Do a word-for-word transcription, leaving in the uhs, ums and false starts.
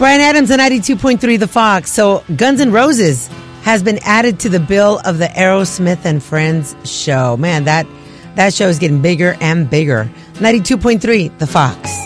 Bryan Adams on ninety-two point three The Fox. So Guns N' Roses has been added to the bill of the Aerosmith and Friends show. Man, that, that show is getting bigger and bigger. ninety-two point three The Fox.